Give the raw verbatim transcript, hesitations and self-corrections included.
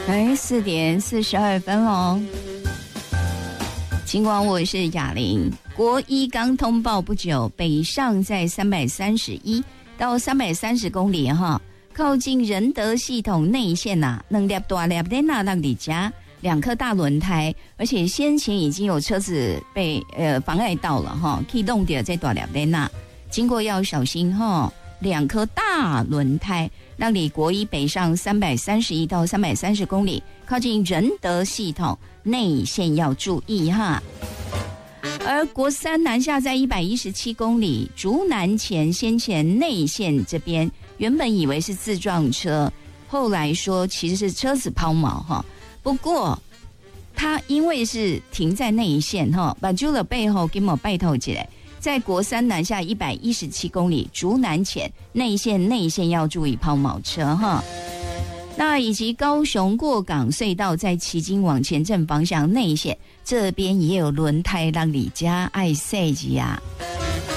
哎，四点四十二分喽。尽管我是雅玲，国一刚通报不久，北上在三百三十一到三百三十公里哈，靠近仁德系统内线呐，能粒大粒的那让你家两颗大轮胎，而且先前已经有车子被呃妨碍到了哈，可以弄掉这大粒的那，经过要小心哈。两颗大轮胎让你国一北上三百三十一到三百三十公里，靠近仁德系统内线要注意哈。而国三南下在一百一十七公里，竹南前先前内线这边原本以为是自撞车，后来说其实是车子抛锚哈。不过它因为是停在内线哈，把住了背后给我拜托起来。在国三南下一百一十七公里，竹南前内线内线要注意抛锚车哈。那以及高雄过港隧道在旗津往前正方向内线这边也有轮胎让你家爱塞吉啊。